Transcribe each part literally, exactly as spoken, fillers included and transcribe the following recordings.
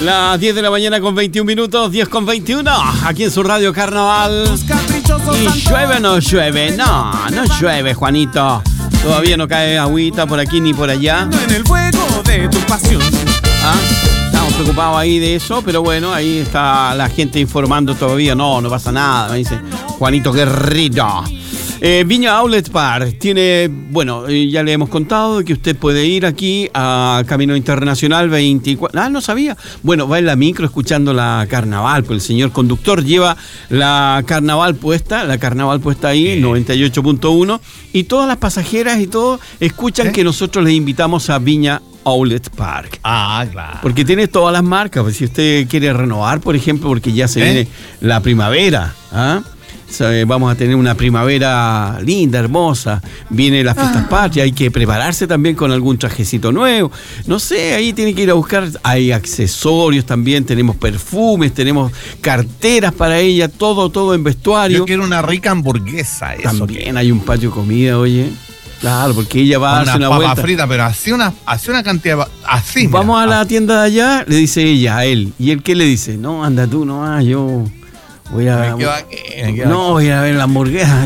Las diez de la mañana con veintiún minutos, diez con veintiuno, aquí en su radio Carnaval. ¿Y llueve o no llueve? No, no llueve, Juanito. Todavía no cae agüita por aquí ni por allá. En el fuego de tu pasión. ¿Ah? Estamos preocupados ahí de eso, pero bueno, ahí está la gente informando todavía. No, no pasa nada, me dice Juanito Guerrero. Eh, Viña Outlet Park tiene, bueno, eh, ya le hemos contado que usted puede ir aquí a Camino Internacional veinticuatro. Ah, no sabía. Bueno, va en la micro escuchando la Carnaval, pues el señor conductor lleva la Carnaval puesta, la Carnaval puesta ahí, ¿Eh? noventa y ocho punto uno, y todas las pasajeras y todo escuchan ¿Eh? que nosotros les invitamos a Viña Outlet Park. Ah, claro. Porque tiene todas las marcas, pues si usted quiere renovar, por ejemplo, porque ya se ¿Eh? viene la primavera, ¿ah? Vamos a tener una primavera linda, hermosa. Viene las fiestas patrias, hay que prepararse también con algún trajecito nuevo. No sé, ahí tiene que ir a buscar. Hay accesorios también, tenemos perfumes, tenemos carteras para ella, todo, todo en vestuario. Yo quiero una rica hamburguesa. Eso también que... hay un patio de comida, oye. Claro, porque ella va a hacer una, una vuelta. Papa frita, pero así una, así una cantidad, así. Vamos mira, a la así. tienda de allá, le dice ella a él. ¿Y él qué le dice? No, anda tú, no, ah, yo... Voy a, me quedo aquí, me quedo no, aquí. voy a ver la hamburguesa.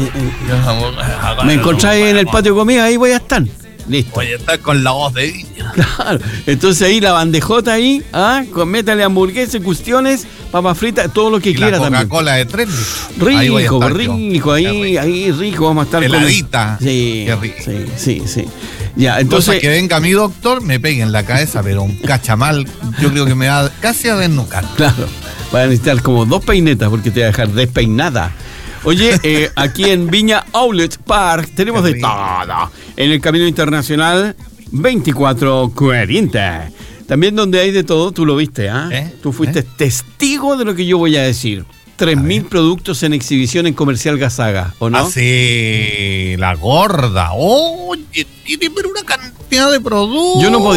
Me encontráis en el patio de comida, ahí voy a estar. Listo. Voy a estar con la voz de Viña. Claro. Entonces ahí la bandejota ahí, ¿ah? Con métale hamburguesas, cuestiones, papas fritas, todo lo que y quiera la también. Coca-Cola de tres litros. Rico, ahí voy a estar rico, yo. ahí, rico. ahí rico, vamos a estar heladita. con... Sí, qué rico. sí, sí, sí. Ya, entonces... Cosa que venga mi doctor, me pegue en la cabeza, pero un cachamal, yo creo que me va casi a desnucar. Claro, va a necesitar como dos peinetas porque te va a dejar despeinada. Oye, eh, aquí en Viña Outlet Park tenemos de todo. En el Camino Internacional veinticuatro cuarenta. También donde hay de todo, tú lo viste, ¿ah? ¿Eh? Tú fuiste ¿Eh? testigo de lo que yo voy a decir. tres mil productos en exhibición en Comercial Gazaga, ¿o no? Ah, sí, la gorda. Oye, tiene pero una cantidad de productos. Yo no podía